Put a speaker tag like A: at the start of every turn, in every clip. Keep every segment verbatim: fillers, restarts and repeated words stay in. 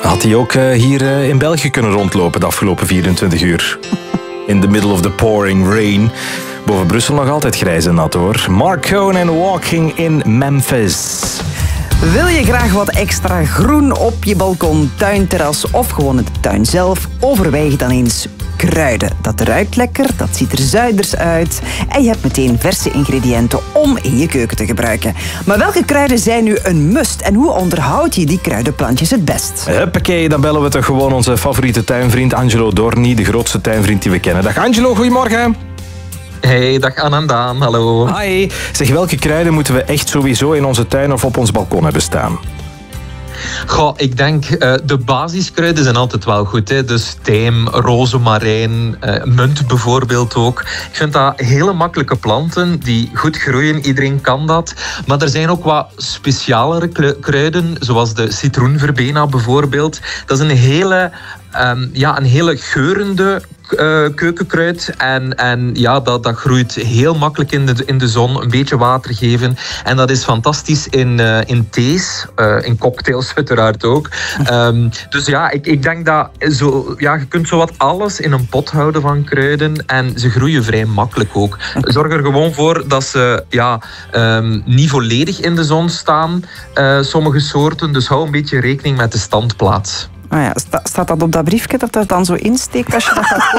A: Had hij ook uh, hier uh, in België kunnen rondlopen de afgelopen vierentwintig uur. In the middle of the pouring rain. Boven Brussel nog altijd grijs en nat hoor. Mark Cohn en Walking in Memphis.
B: Wil je graag wat extra groen op je balkon, tuinterras of gewoon in de tuin zelf? Overweeg dan eens kruiden. Dat ruikt lekker, dat ziet er zuiders uit en je hebt meteen verse ingrediënten om in je keuken te gebruiken. Maar welke kruiden zijn nu een must en hoe onderhoud je die kruidenplantjes het best?
A: Huppakee, dan bellen we toch gewoon onze favoriete tuinvriend Angelo Dorni, de grootste tuinvriend die we kennen. Dag Angelo, goedemorgen.
C: Hey, dag Anne en Daan, hallo.
A: Hi. Zeg, welke kruiden moeten we echt sowieso in onze tuin of op ons balkon hebben staan?
C: Goh, ik denk uh, de basiskruiden zijn altijd wel goed. Hè? Dus tijm, rozemarijn, uh, munt bijvoorbeeld ook. Ik vind dat hele makkelijke planten die goed groeien. Iedereen kan dat. Maar er zijn ook wat specialere kruiden, zoals de citroenverbena bijvoorbeeld. Dat is een hele, um, ja, een hele geurende Uh, keukenkruid. En, en ja, dat, dat groeit heel makkelijk in de, in de zon. Een beetje water geven. En dat is fantastisch in, uh, in thees. Uh, in cocktails uiteraard ook. Um, dus ja, ik, ik denk dat zo, ja, je kunt zowat alles in een pot houden van kruiden. En ze groeien vrij makkelijk ook. Zorg er gewoon voor dat ze ja, um, niet volledig in de zon staan. Uh, sommige soorten. Dus hou een beetje rekening met de standplaats.
B: Ah ja, sta, staat dat op dat briefje dat er dan zo insteekt als je dat gaat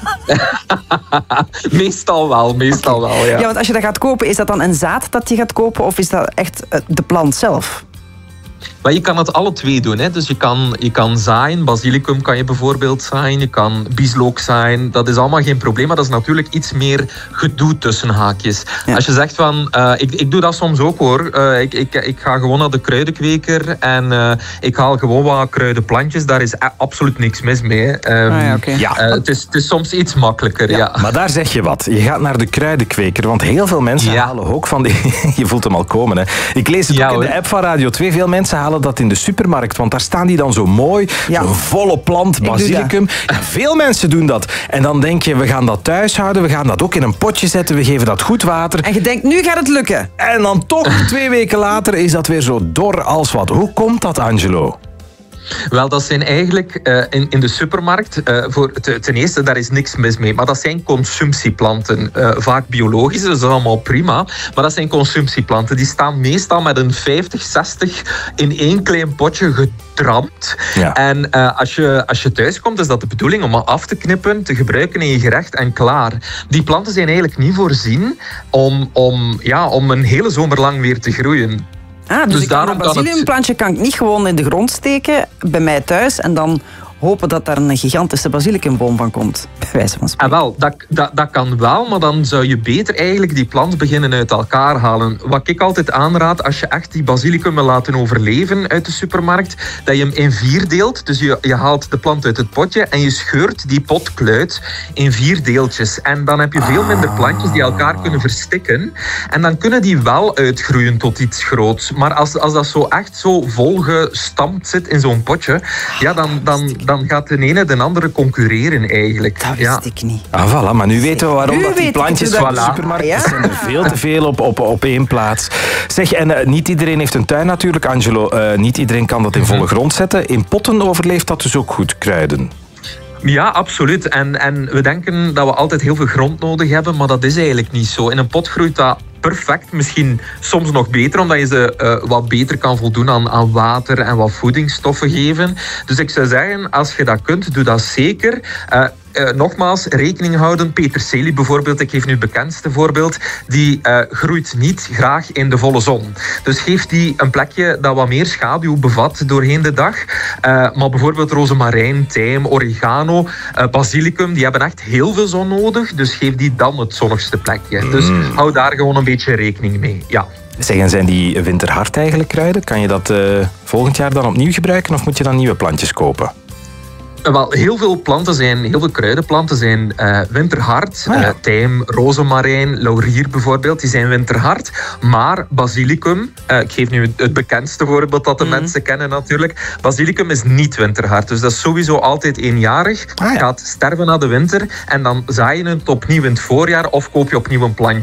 B: kopen?
C: meestal wel, meestal wel, ja.
B: Ja, want als je dat gaat kopen, is dat dan een zaad dat je gaat kopen of is dat echt de plant zelf?
C: Maar je kan het alle twee doen. Hè. Dus je kan, je kan zaaien. Basilicum kan je bijvoorbeeld zaaien. Je kan bieslook zaaien. Dat is allemaal geen probleem. Maar dat is natuurlijk iets meer gedoe tussen haakjes. Ja. Als je zegt van... Uh, ik, ik doe dat soms ook hoor. Uh, ik, ik, ik ga gewoon naar de kruidenkweker. En uh, ik haal gewoon wat kruidenplantjes. Daar is absoluut niks mis mee. Um,
B: ah, ja, okay.
C: ja. uh, het, is, het is soms iets makkelijker. Ja.
A: Ja. Maar daar zeg je wat. Je gaat naar de kruidenkweker. Want heel veel mensen ja. halen ook van die... Je voelt hem al komen. Hè. Ik lees het ja, ook in de app van Radio twee. Veel mensen halen dat in de supermarkt, want daar staan die dan zo mooi, ja. zo'n volle plant basilicum. Ja, veel mensen doen dat. En dan denk je, we gaan dat thuis houden, we gaan dat ook in een potje zetten, we geven dat goed water.
B: En je denkt, nu gaat het lukken.
A: En dan toch, twee weken later, is dat weer zo dor als wat. Hoe komt dat, Angelo?
C: Wel, dat zijn eigenlijk uh, in, in de supermarkt, uh, voor, te, ten eerste, daar is niks mis mee, maar dat zijn consumptieplanten. Uh, vaak biologisch, dus dat is allemaal prima, maar dat zijn consumptieplanten. Die staan meestal met een vijftig, zestig in één klein potje getramd. Ja. En uh, als, je, als je thuis komt, is dat de bedoeling om af te knippen, te gebruiken in je gerecht en klaar. Die planten zijn eigenlijk niet voorzien om, om, ja, om een hele zomer lang weer te groeien.
B: Ah, dus, dus daarom kan een basilicumplantje kan ik niet gewoon in de grond steken bij mij thuis en dan hopen dat daar een gigantische basilicumboom van komt, bij wijze van spreken.
C: Ah, wel, dat, dat, dat kan wel, maar dan zou je beter eigenlijk die plant beginnen uit elkaar halen. Wat ik altijd aanraad, als je echt die basilicum wil laten overleven uit de supermarkt, dat je hem in vier deelt. Dus je, je haalt de plant uit het potje en je scheurt die potkluit in vier deeltjes. En dan heb je veel minder plantjes die elkaar kunnen verstikken. En dan kunnen die wel uitgroeien tot iets groots. Maar als, als dat zo echt zo volgestampt zit in zo'n potje, ja, dan... dan dan gaat de ene de andere concurreren eigenlijk.
B: Dat wist
C: ja.
B: ik niet.
A: Ah, voilà, maar nu weten we waarom
B: nu
A: dat die plantjes van de supermarkt ja. zijn er veel te veel op, op, op één plaats. Zeg, en uh, niet iedereen heeft een tuin natuurlijk, Angelo. Uh, niet iedereen kan dat in volle grond zetten. In potten overleeft dat dus ook goed, kruiden.
C: Ja, absoluut. En, en we denken dat we altijd heel veel grond nodig hebben, maar dat is eigenlijk niet zo. In een pot groeit dat perfect. Misschien soms nog beter, omdat je ze uh, wat beter kan voldoen aan, aan water en wat voedingsstoffen geven. Dus ik zou zeggen, als je dat kunt, doe dat zeker. Uh, Uh, nogmaals, rekening houden. Peterselie bijvoorbeeld, ik geef nu het bekendste voorbeeld, die uh, groeit niet graag in de volle zon. Dus geef die een plekje dat wat meer schaduw bevat doorheen de dag. Uh, maar bijvoorbeeld rozemarijn, tijm, oregano, uh, basilicum, die hebben echt heel veel zon nodig. Dus geef die dan het zonnigste plekje. Mm. Dus hou daar gewoon een beetje rekening mee. Ja.
A: Zeg, en zijn die winterhard eigenlijk kruiden? Kan je dat uh, volgend jaar dan opnieuw gebruiken of moet je dan nieuwe plantjes kopen?
C: Wel, heel veel planten zijn, heel veel kruidenplanten zijn uh, winterhard. Ah, ja. uh, tijm, rozemarijn, laurier bijvoorbeeld, die zijn winterhard. Maar basilicum, uh, ik geef nu het bekendste voorbeeld dat de mm. mensen kennen natuurlijk. Basilicum is niet winterhard, dus dat is sowieso altijd eenjarig. Ah, ja. Gaat sterven na de winter en dan zaai je het opnieuw in het voorjaar of koop je opnieuw een plantje.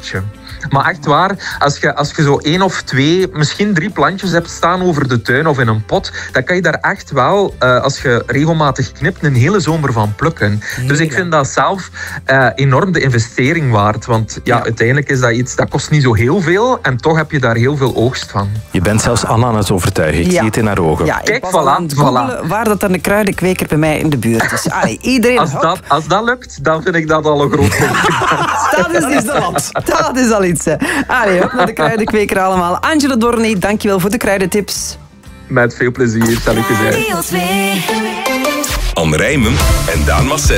C: Maar echt waar, als je, als je zo één of twee, misschien drie plantjes hebt staan over de tuin of in een pot, dan kan je daar echt wel, uh, als je regelmatig knipt, een hele zomer van plukken. Nee, dus ik vind dat zelf uh, enorm de investering waard. Want ja, ja, uiteindelijk is dat iets, dat kost niet zo heel veel en toch heb je daar heel veel oogst van.
A: Je bent zelfs Anna aan het overtuigen. Ik ja. zie het in haar ogen.
B: Ja,
C: kijk, voilà, voilà.
B: Waar dat dan een kruidenkweker bij mij in de buurt is. Allee, iedereen,
C: als, dat, als dat lukt, dan vind ik dat al een groot
B: Dat is iets wat. Dat is al iets. Allee, op naar de kruidenkweker allemaal. Angela Dorney, dankjewel voor de kruidentips.
C: Met veel plezier, zal ik je zeggen.
D: Anne Rijmen en Daan Massel.